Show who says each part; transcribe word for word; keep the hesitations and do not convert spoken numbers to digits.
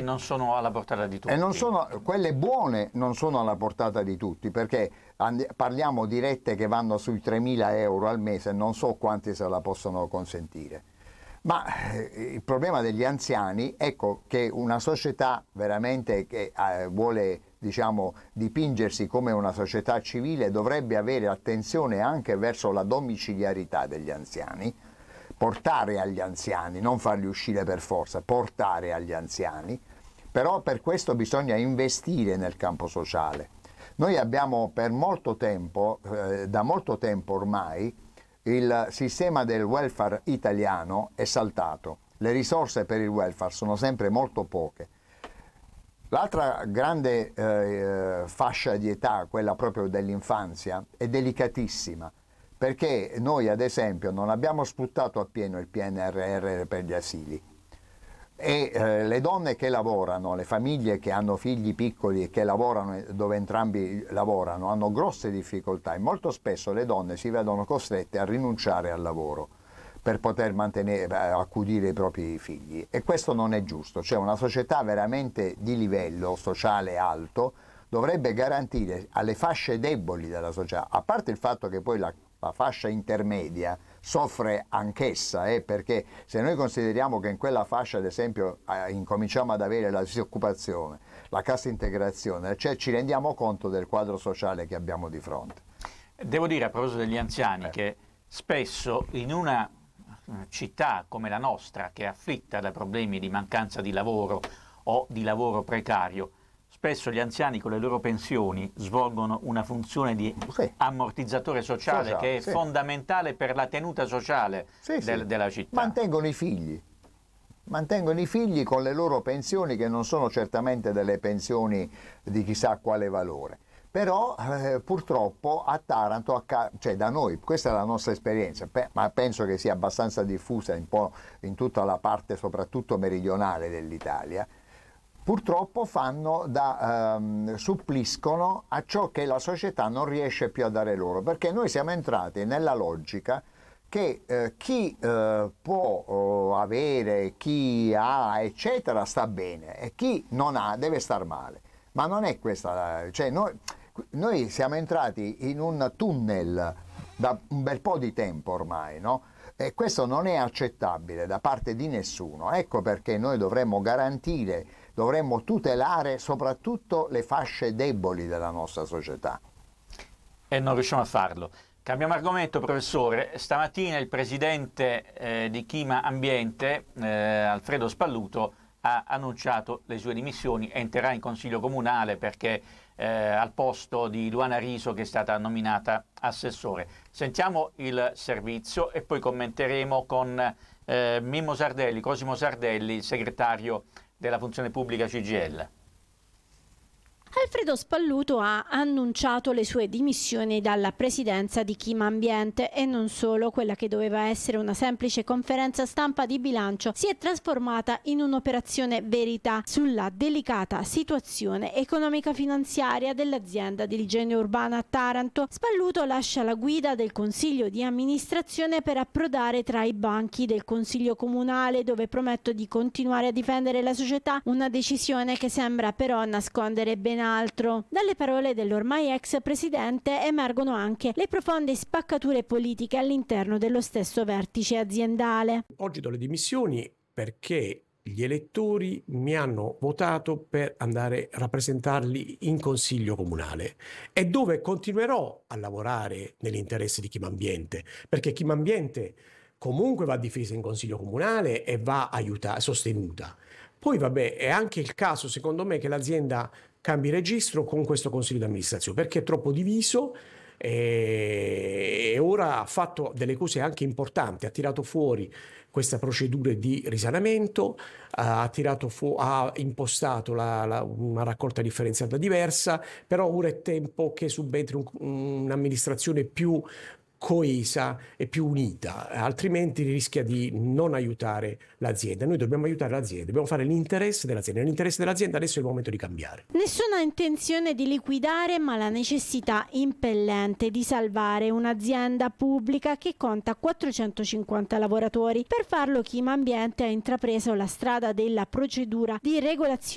Speaker 1: non sono alla portata di tutti.
Speaker 2: E non sono, quelle buone non sono alla portata di tutti, perché and- parliamo di rette che vanno sui tremila euro al mese, non so quanti se la possono consentire. Ma eh, il problema degli anziani, ecco che una società veramente che eh, vuole, diciamo, dipingersi come una società civile dovrebbe avere attenzione anche verso la domiciliarità degli anziani, portare agli anziani, non farli uscire per forza, portare agli anziani, però per questo bisogna investire nel campo sociale. Noi abbiamo per molto tempo, eh, da molto tempo ormai, il sistema del welfare italiano è saltato, le risorse per il welfare sono sempre molto poche. L'altra grande eh, fascia di età, quella proprio dell'infanzia, è delicatissima, perché noi ad esempio non abbiamo sfruttato appieno il P N R R per gli asili e eh, le donne che lavorano, le famiglie che hanno figli piccoli e che lavorano dove entrambi lavorano hanno grosse difficoltà e molto spesso le donne si vedono costrette a rinunciare al lavoro per poter mantenere, accudire i propri figli, e questo non è giusto. Cioè una società veramente di livello sociale alto dovrebbe garantire alle fasce deboli della società, a parte il fatto che poi la la fascia intermedia soffre anch'essa, eh, perché se noi consideriamo che in quella fascia ad esempio eh, incominciamo ad avere la disoccupazione, la cassa integrazione, cioè ci rendiamo conto del quadro sociale che abbiamo di fronte.
Speaker 1: Devo dire a proposito degli anziani eh. che spesso in una città come la nostra, che è afflitta da problemi di mancanza di lavoro o di lavoro precario, spesso gli anziani con le loro pensioni svolgono una funzione di sì. ammortizzatore sociale, sociale che è sì. fondamentale per la tenuta sociale
Speaker 2: sì,
Speaker 1: del,
Speaker 2: sì.
Speaker 1: della città.
Speaker 2: Mantengono i figli, mantengono i figli con le loro pensioni, che non sono certamente delle pensioni di chissà quale valore. Però eh, purtroppo a Taranto, a, cioè da noi, questa è la nostra esperienza, pe- ma penso che sia abbastanza diffusa un po' in tutta la parte soprattutto meridionale dell'Italia, purtroppo fanno da, ehm, suppliscono a ciò che la società non riesce più a dare loro, perché noi siamo entrati nella logica che eh, chi eh, può oh, avere, chi ha, eccetera, sta bene, e chi non ha deve star male. Ma non è questa, cioè noi, noi siamo entrati in un tunnel da un bel po' di tempo ormai, no? E questo non è accettabile da parte di nessuno. Ecco perché noi dovremmo garantire, dovremmo tutelare soprattutto le fasce deboli della nostra società.
Speaker 1: E non riusciamo a farlo. Cambiamo argomento, professore. Stamattina il presidente eh, di Chima Ambiente, eh, Alfredo Spalluto, ha annunciato le sue dimissioni, entrerà in consiglio comunale perché eh, al posto di Luana Riso, che è stata nominata assessore. Sentiamo il servizio e poi commenteremo con eh, Mimmo Sardelli, Cosimo Sardelli, segretario della funzione pubblica C G I L.
Speaker 3: Alfredo Spalluto ha annunciato le sue dimissioni dalla presidenza di Chima Ambiente, e non solo. Quella che doveva essere una semplice conferenza stampa di bilancio si è trasformata in un'operazione verità sulla delicata situazione economica finanziaria dell'azienda di igiene urbana a Taranto. Spalluto lascia la guida del consiglio di amministrazione per approdare tra i banchi del consiglio comunale, dove promette di continuare a difendere la società, una decisione che sembra però nascondere ben altro. Dalle parole dell'ormai ex presidente emergono anche le profonde spaccature politiche all'interno dello stesso vertice aziendale.
Speaker 4: Oggi do le dimissioni perché gli elettori mi hanno votato per andare a rappresentarli in consiglio comunale, e dove continuerò a lavorare nell'interesse di Chima Ambiente, perché Chima Ambiente comunque va difesa in consiglio comunale e va aiutata, sostenuta. Poi vabbè, è anche il caso secondo me che l'azienda cambi registro con questo consiglio di amministrazione, perché è troppo diviso e ora ha fatto delle cose anche importanti, ha tirato fuori questa procedura di risanamento, ha, tirato fu- ha impostato la, la, una raccolta differenziata diversa, però ora è tempo che subentri un, un'amministrazione più coesa e più unita, altrimenti rischia di non aiutare l'azienda. Noi dobbiamo aiutare l'azienda, dobbiamo fare l'interesse dell'azienda. Nell'interesse dell'azienda adesso è il momento di cambiare.
Speaker 3: Nessuna intenzione di liquidare, ma la necessità impellente di salvare un'azienda pubblica che conta quattrocentocinquanta lavoratori. Per farlo Chima Ambiente ha intrapreso la strada della procedura di regolazione